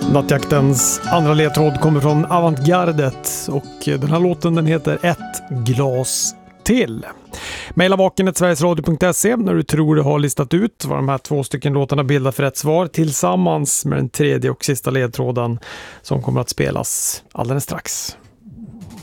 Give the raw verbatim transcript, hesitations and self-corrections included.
Nattjaktens andra ledtråd kommer från Avantgardet och den här låten den heter Ett glas till. Maila vaken snabel-a sverigesradio punkt se när du tror du har listat ut vad de här två stycken låtarna bildar för rätt svar tillsammans med den tredje och sista ledtråden som kommer att spelas alldeles strax.